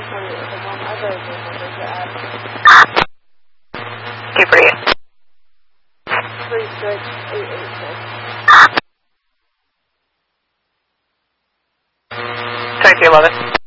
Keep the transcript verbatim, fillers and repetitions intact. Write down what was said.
tell you the one other number to add. Keep reading. Three six eight eight six. Twenty-two eleven.